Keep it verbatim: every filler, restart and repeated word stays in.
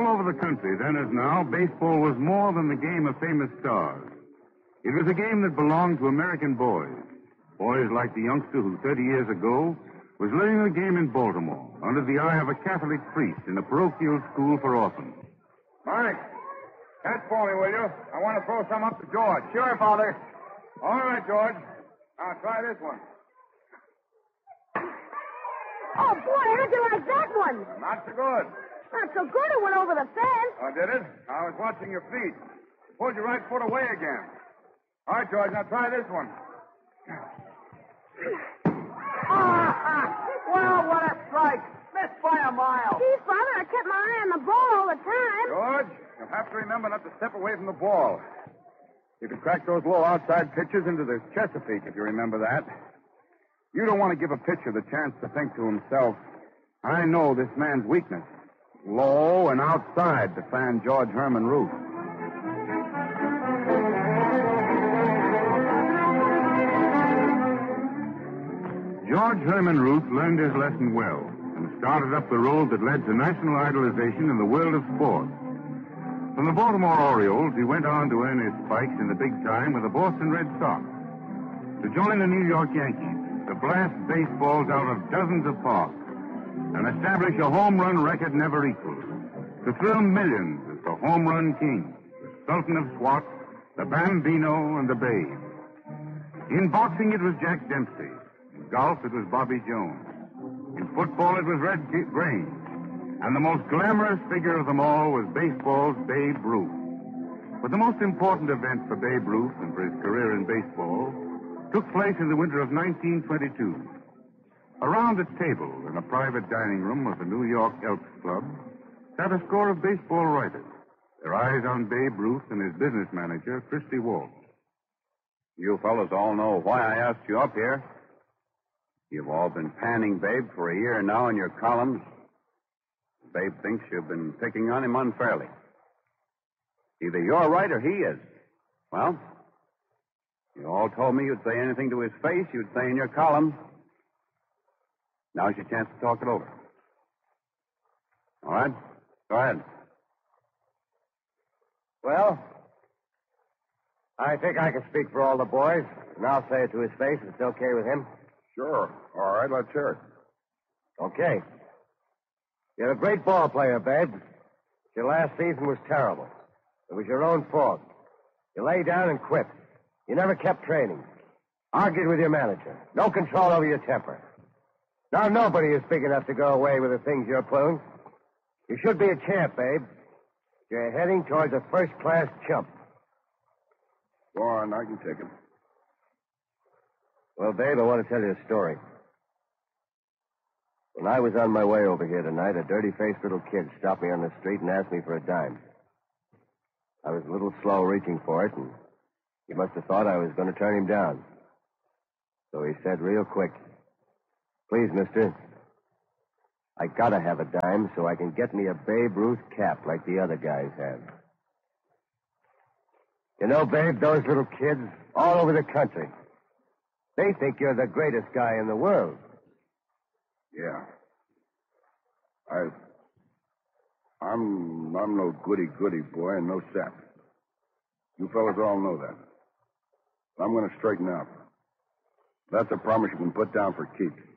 All over the country, then as now, baseball was more than the game of famous stars. It was a game that belonged to American boys. Boys like the youngster who thirty years ago was learning the game in Baltimore under the eye of a Catholic priest in a parochial school for orphans. Mike, catch for me, will you? I want to throw some up to George. Sure, Father. All right, George. Now try this one. Oh, boy, how'd you like that one? Not so good. Not so good. It went over the fence. Oh, did it? I was watching your feet. Pulled your right foot away again. All right, George, now try this one. Ah, well, what a strike. Missed by a mile. Gee, Father, I kept my eye on the ball all the time. George, you'll have to remember not to step away from the ball. You can crack those low outside pitches into the Chesapeake, if you remember that. You don't want to give a pitcher the chance to think to himself, I know this man's weakness. Low and outside to fan George Herman Ruth. George Herman Ruth learned his lesson well and started up the road that led to national idolization in the world of sport. From the Baltimore Orioles, he went on to earn his spikes in the big time with the Boston Red Sox. To join the New York Yankees, to blast baseballs out of dozens of parks, and establish a home run record never equaled. To thrill millions as the home run king, the Sultan of Swat, the Bambino, and the Babe. In boxing, it was Jack Dempsey. In golf, it was Bobby Jones. In football, it was Red Grange. And the most glamorous figure of them all was baseball's Babe Ruth. But the most important event for Babe Ruth and for his career in baseball took place in the winter of nineteen twenty-two. Around a table in a private dining room of the New York Elks Club sat a score of baseball writers, their eyes on Babe Ruth and his business manager, Christy Walsh. You fellas all know why I asked you up here. You've all been panning Babe for a year now in your columns. Babe thinks you've been picking on him unfairly. Either you're right or he is. Well, you all told me you'd say anything to his face, you'd say in your column. Now's your chance to talk it over. All right? Go ahead. Well, I think I can speak for all the boys, and I'll say it to his face if it's okay with him. Sure. All right, let's hear it. Okay. You're a great ball player, Babe. Your last season was terrible. It was your own fault. You lay down and quit. You never kept training. Argued with your manager. No control over your temper. Now nobody is big enough to go away with the things you're pulling. You should be a champ, Babe. You're heading towards a first-class chump. Go on, I can take it. Well, Babe, I want to tell you a story. When I was on my way over here tonight, a dirty-faced little kid stopped me on the street and asked me for a dime. I was a little slow reaching for it, and he must have thought I was going to turn him down. So he said real quick, please, mister, I gotta have a dime so I can get me a Babe Ruth cap like the other guys have. You know, Babe, those little kids all over the country, they think you're the greatest guy in the world. Yeah. I... I'm... I'm no goody-goody boy and no sap. You fellas all know that. I'm going to straighten out. That's a promise you can put down for keeps.